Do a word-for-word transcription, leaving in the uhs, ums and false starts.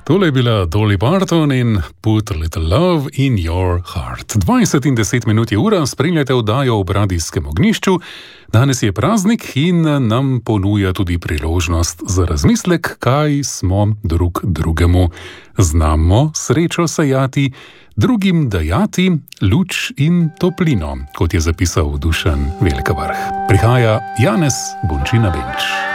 Tole je bila Dolly Parton in Put a Little Love in Your Heart. dvajset in deset minut je ura, spremljate oddajo ob radijskem ognjišču. Danes je praznik in nam ponuja tudi priložnost za razmislek, kaj smo drug drugemu. Znamo srečo sejati, drugim dajati luč in toplino, kot je zapisal Dušan Velkavrh. Prihaja Janez Bončina Benč.